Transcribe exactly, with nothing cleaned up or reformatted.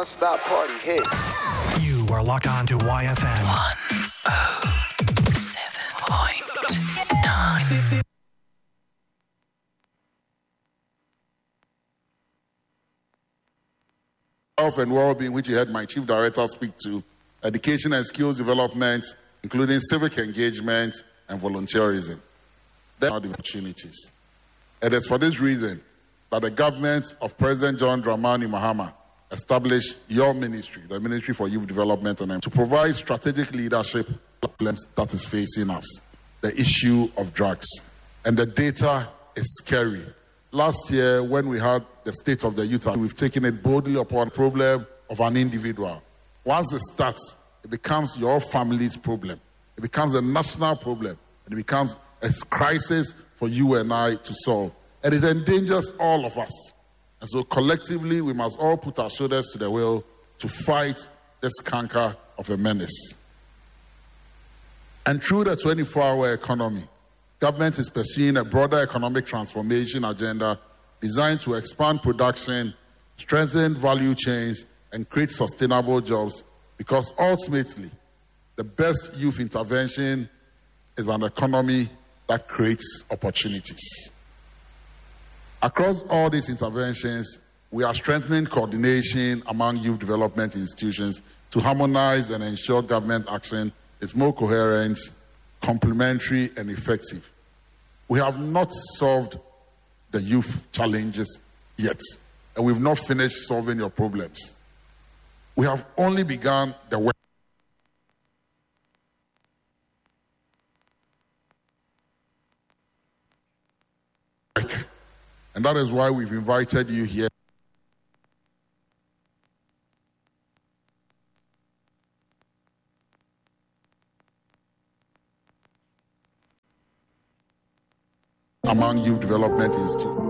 non-stop party hits. You are locked on to Y F M. one oh seven point nine. Health and well-being, which you heard my chief director speak to, education and skills development, including civic engagement and volunteerism. There are the opportunities. It is for this reason that the government of President John Dramani Mahama established your ministry, the Ministry for Youth Development, and to provide strategic leadership problems that is facing us, the issue of drugs. And the data is scary. Last year, when we had the state of the youth, we've taken it boldly upon the problem of an individual. Once it starts, it becomes your family's problem. It becomes a national problem. It becomes a crisis for you and I to solve. And it endangers all of us. And so collectively, we must all put our shoulders to the wheel to fight this canker of a menace. And through the twenty-four hour economy, government is pursuing a broader economic transformation agenda designed to expand production, strengthen value chains, and create sustainable jobs, because ultimately, the best youth intervention is an economy that creates opportunities. Across all these interventions, we are strengthening coordination among youth development institutions to harmonize and ensure government action is more coherent, complementary, and effective. We have not solved the youth challenges yet, and we've not finished solving your problems. We have only begun the work. And that is why we've invited you here. Among Youth Development Institute.